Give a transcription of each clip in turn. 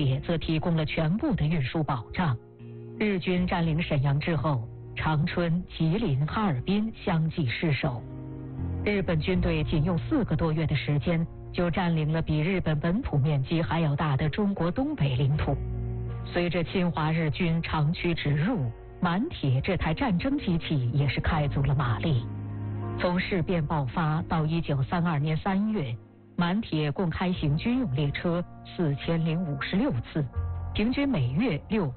铁则提供了全部的运输保障。日军占领沈阳之后，长春、吉林、哈尔滨相继失守。日本军队仅用4个多月的时间，就占领了比日本本土面积还要大的中国东北领土。随着侵华日军长驱直入，满铁这台战争机器也是开足了马力。从事变爆发到1932年3月，满铁共开行军用列车4056次，平均每月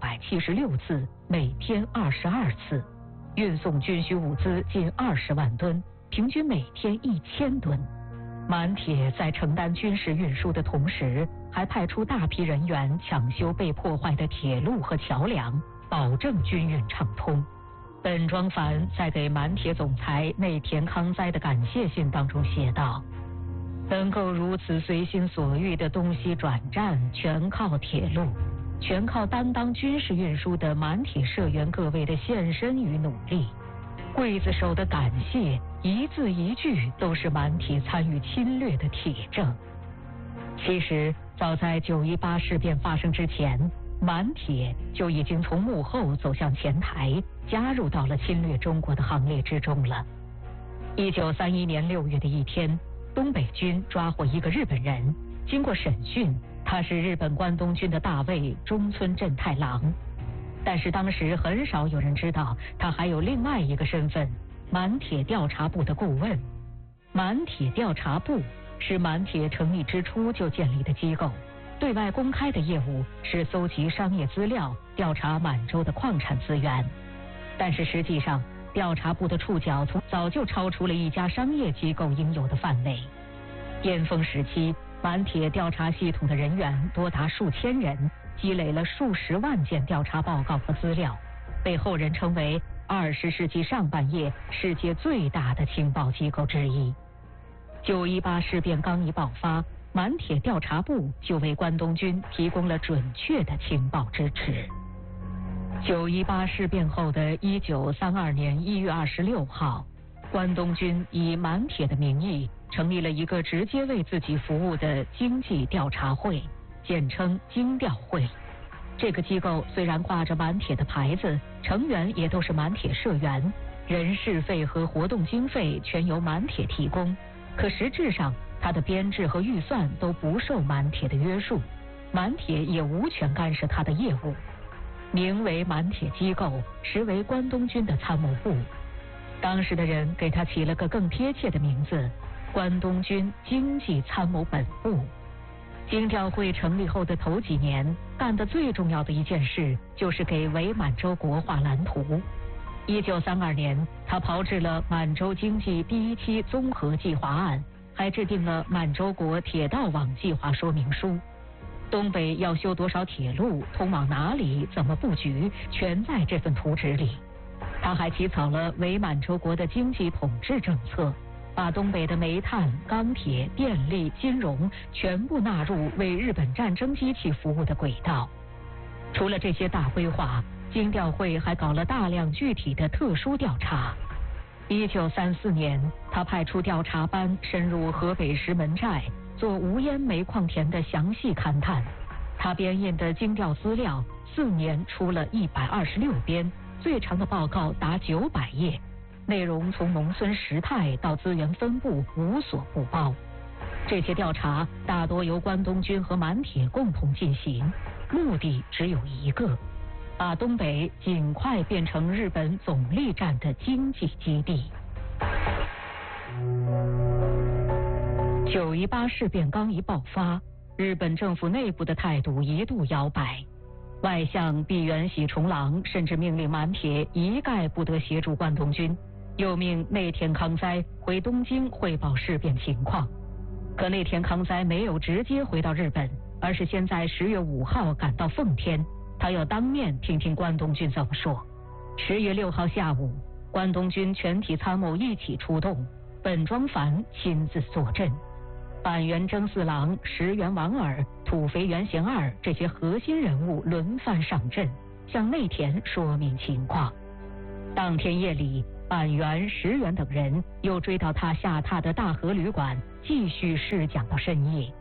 676次，每天22次，运送军需物资近20万吨，平均每天1000吨。满铁在承担军事运输的同时，还派出大批人员抢修被破坏的铁路和桥梁，保证军运畅通。本庄繁在给满铁总裁内田康哉的感谢信当中写道：能够如此随心所欲的东西转站，全靠铁路，全靠担当军事运输的满铁社员各位的献身与努力。刽子手的感谢一字一句都是满铁参与侵略的铁证。其实早在9·18事变发生之前，满铁就已经从幕后走向前台，加入到了侵略中国的行列之中了。1931年6月的一天，东北军抓获一个日本人，经过审讯，他是日本关东军的大尉中村正太郎。但是当时很少有人知道，他还有另外一个身份——满铁调查部的顾问。满铁调查部是满铁成立之初就建立的机构，对外公开的业务是搜集商业资料，调查满洲的矿产资源。但是实际上，调查部的触角早就超出了一家商业机构应有的范围。巅峰时期，满铁调查系统的人员多达数千人，积累了数十万件调查报告和资料，被后人称为20世纪上半叶世界最大的情报机构之一。9·18事变刚一爆发，满铁调查部就为关东军提供了准确的情报支持。9·18事变后的1932年1月26号，关东军以满铁的名义成立了一个直接为自己服务的经济调查会，简称经调会。这个机构虽然挂着满铁的牌子，成员也都是满铁社员，人事费和活动经费全由满铁提供，可实质上它的编制和预算都不受满铁的约束，满铁也无权干涉它的业务。名为满铁机构，实为关东军的参谋部。当时的人给它起了个更贴切的名字——关东军经济参谋本部。经调会成立后的头几年，干得最重要的一件事就是给伪满洲国画蓝图。1932年，他炮制了满洲经济第一期综合计划案，还制定了满洲国铁道网计划说明书。东北要修多少铁路，通往哪里，怎么布局，全在这份图纸里。他还起草了伪满洲国的经济统治政策，把东北的煤炭、钢铁、电力、金融全部纳入为日本战争机器服务的轨道。除了这些大规划，经调会还搞了大量具体的特殊调查。1934年，他派出调查班深入河北石门寨，做无烟煤矿田的详细勘探。他编印的经调资料4年出了126编，最长的报告达900页，内容从农村时态到资源分布无所不包。这些调查大多由关东军和满铁共同进行，目的只有一个：把东北尽快变成日本总力战的经济基地。9·18事变刚一爆发，日本政府内部的态度一度摇摆。外相毕原喜重郎甚至命令满铁一概不得协助关东军，又命内田康哉回东京汇报事变情况。可内田康哉没有直接回到日本，而是先在10月5号赶到奉天，他要当面听听关东军怎么说。10月6号下午，关东军全体参谋一起出动，本庄繁亲自坐镇。板垣征四郎、石原莞尔、土肥原贤二这些核心人物轮番上阵，向内田说明情况。当天夜里，板垣、石原等人又追到他下榻的大和旅馆，继续试讲到深夜。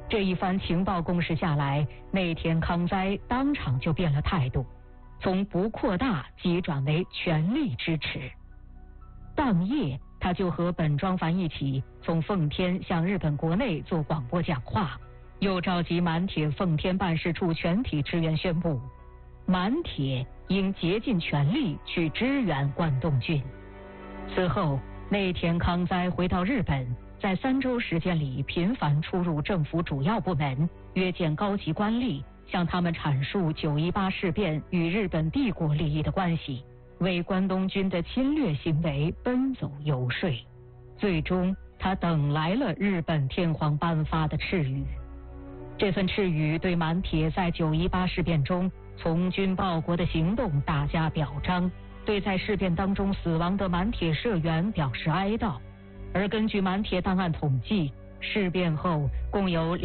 这一番情报攻势下来，内田康哉当场就变了态度，从不扩大急转为全力支持。当夜，他就和本庄繁一起从奉天向日本国内做广播讲话，又召集满铁奉天办事处全体职员宣布，满铁应竭尽全力去支援关东军。此后，内田康哉回到日本，在3周时间里频繁出入政府主要部门，约见高级官吏，向他们阐述9·18事变与日本帝国利益的关系，为关东军的侵略行为奔走游说。最终，他等来了日本天皇颁发的敕谕。这份敕谕对满铁在9·18事变中从军报国的行动大加表彰，对在事变当中死亡的满铁社员表示哀悼。而根据满铁档案统计，事变后共有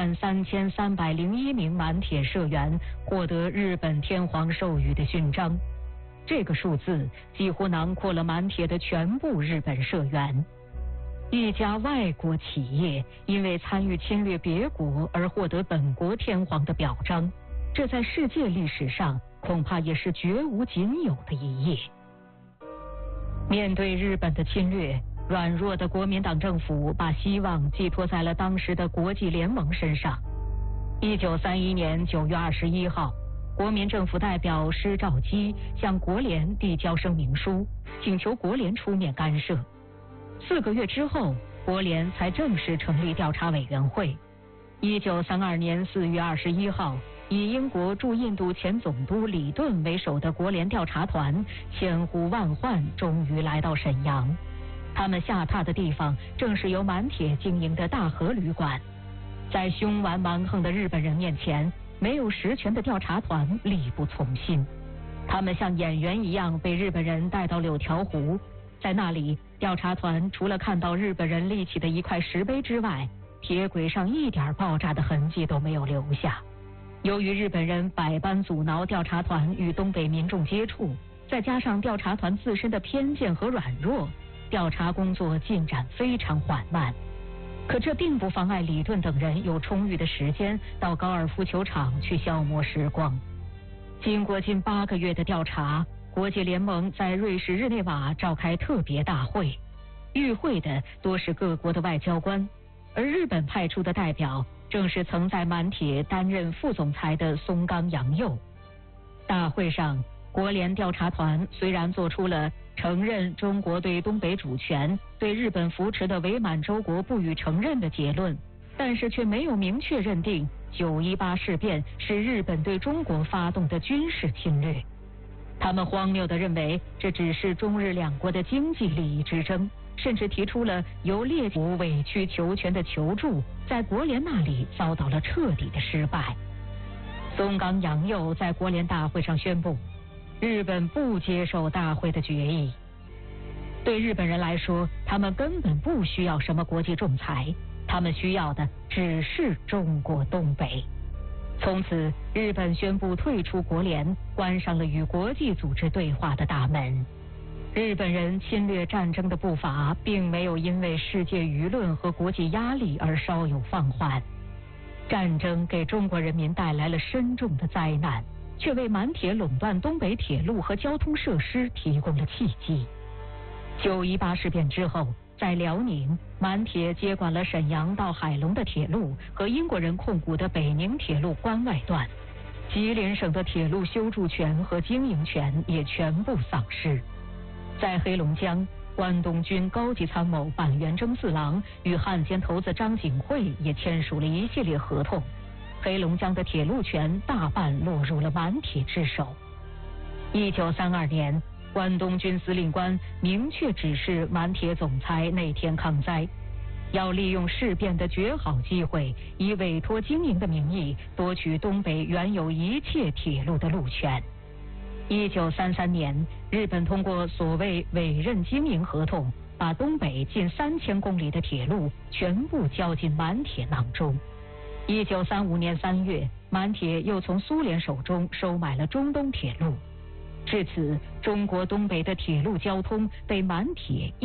23301名满铁社员获得日本天皇授予的勋章，这个数字几乎囊括了满铁的全部日本社员。一家外国企业因为参与侵略别国而获得本国天皇的表彰，这在世界历史上恐怕也是绝无仅有的一页。面对日本的侵略，软弱的国民党政府把希望寄托在了当时的国际联盟身上。1931年9月21号，国民政府代表施肇基向国联递交声明书，请求国联出面干涉。4个月之后，国联才正式成立调查委员会。1932年4月21号，以英国驻印度前总督李顿为首的国联调查团千呼万唤，终于来到沈阳。他们下榻的地方正是由满铁经营的大和旅馆。在凶顽蛮横的日本人面前，没有实权的调查团力不从心。他们像演员一样被日本人带到柳条湖，在那里，调查团除了看到日本人立起的一块石碑之外，铁轨上一点爆炸的痕迹都没有留下。由于日本人百般阻挠调查团与东北民众接触，再加上调查团自身的偏见和软弱，调查工作进展非常缓慢。可这并不妨碍李顿等人有充裕的时间到高尔夫球场去消磨时光。经过近8个月的调查，国际联盟在瑞士日内瓦召开特别大会，与会的多是各国的外交官，而日本派出的代表正是曾在满铁担任副总裁的松冈洋右。大会上，国联调查团虽然做出了承认中国对东北主权、对日本扶持的伪满洲国不予承认的结论，但是却没有明确认定9·18事变是日本对中国发动的军事侵略。他们荒谬地认为这只是中日两国的经济利益之争，甚至提出了由列国委曲求全的求助，在国联那里遭到了彻底的失败。松冈洋右在国联大会上宣布，日本不接受大会的决议。对日本人来说，他们根本不需要什么国际仲裁，他们需要的只是中国东北。从此，日本宣布退出国联，关上了与国际组织对话的大门。日本人侵略战争的步伐并没有因为世界舆论和国际压力而稍有放缓。战争给中国人民带来了深重的灾难，却为满铁垄断东北铁路和交通设施提供了契机。9·18事变之后，在辽宁，满铁接管了沈阳到海龙的铁路和英国人控股的北宁铁路关外段，吉林省的铁路修筑权和经营权也全部丧失。在黑龙江，关东军高级参谋板垣征四郎与汉奸头子张景惠也签署了一系列合同，黑龙江的铁路权大半落入了满铁之手。1932年，关东军司令官明确指示满铁总裁内田康哉，要利用事变的绝好机会，以委托经营的名义夺取东北原有一切铁路的路权。1933年，日本通过所谓委任经营合同，把东北近3000公里的铁路全部交进满铁囊中。1935年3月，满铁又从苏联手中收买了中东铁路。至此，中国东北的铁路交通被满铁